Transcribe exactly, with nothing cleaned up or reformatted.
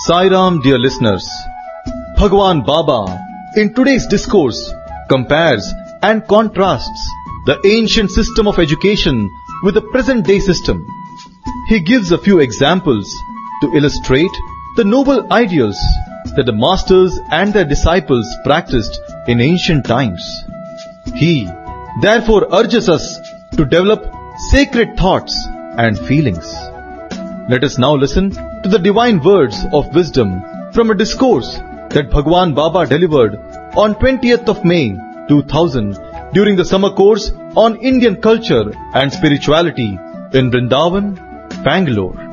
Sai Ram, dear listeners. Bhagwan Baba, in today's discourse, compares and contrasts the ancient system of education with the present-day system. He gives a few examples to illustrate the noble ideals that the masters and their disciples practiced in ancient times. He, therefore, urges us to develop sacred thoughts and feelings. Let us now listen to the divine words of wisdom from a discourse that Bhagwan Baba delivered on twentieth of May two thousand during the summer course on Indian culture and spirituality in Vrindavan, Bangalore.